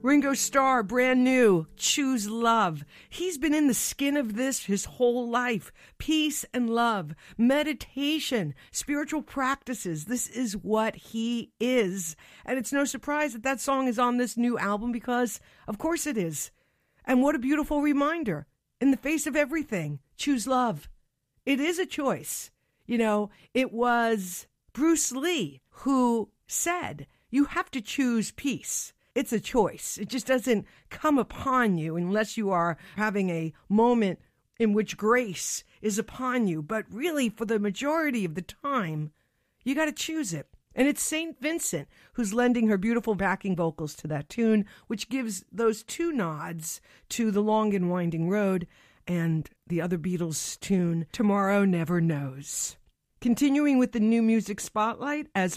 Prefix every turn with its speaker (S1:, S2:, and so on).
S1: Ringo Starr, brand new, Choose Love. He's been in the skin of this his whole life. Peace and love, meditation, spiritual practices. This is what he is. And it's no surprise that that song is on this new album because, of course it is. And what a beautiful reminder. In the face of everything, choose love. It is a choice. You know, it was Bruce Lee who said, you have to choose peace. It's a choice. It just doesn't come upon you unless you are having a moment in which grace is upon you. But really, for the majority of the time, you got to choose it. And it's St. Vincent who's lending her beautiful backing vocals to that tune, which gives those two nods to The Long and Winding Road and the other Beatles tune, Tomorrow Never Knows. Continuing with the new music spotlight, as